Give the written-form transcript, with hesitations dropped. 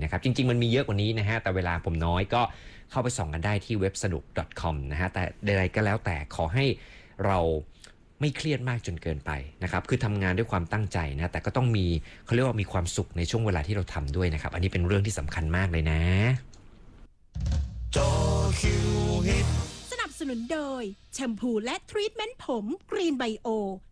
นะครับจริงๆมันมีเยอะกว่านี้นะฮะแต่เวลาผมน้อยก็เข้าไปส่องกันได้ที่เว็บสนุก .com นะฮะแต่ใดๆก็แล้วแต่ขอให้เราไม่เครียดมากจนเกินไปนะครับคือทำงานด้วยความตั้งใจนะแต่ก็ต้องมีเขาเรียกว่ามีความสุขในช่วงเวลาที่เราทำด้วยนะครับอันนี้เป็นเรื่องที่สำคัญมากเลยนะจอคิวฮิตสนับสนุนโดยแชมพูและทรีทเมนต์ผมกรีนไบโอ